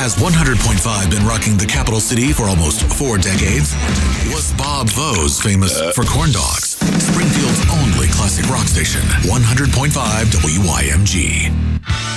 Has 100.5 been rocking the capital city for almost 4 decades? Was Bob Vose famous for corn dogs? Springfield's only classic rock station, 100.5 WYMG.